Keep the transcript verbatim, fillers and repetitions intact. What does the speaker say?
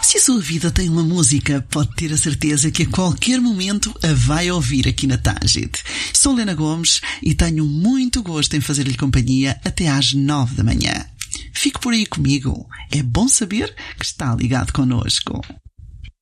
Se a sua vida tem uma música, pode ter a certeza que a qualquer momento a vai ouvir aqui na Tangent. Sou Lena Gomes e tenho muito gosto em fazer-lhe companhia até às nove da manhã. Fique por aí comigo. É bom saber que está ligado connosco.